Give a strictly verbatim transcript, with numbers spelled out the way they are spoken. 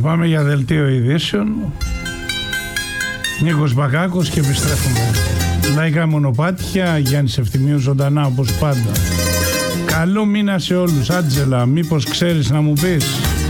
πάμε για δελτίο ειδήσεων. Νίκος Μπακάκος και επιστρέφουμε. Λαϊκά μονοπάτια, Γιάννης Ευθυμίου ζωντανά όπως πάντα. Καλό μήνα σε όλους. Άντζελα, μήπως ξέρεις να μου πεις?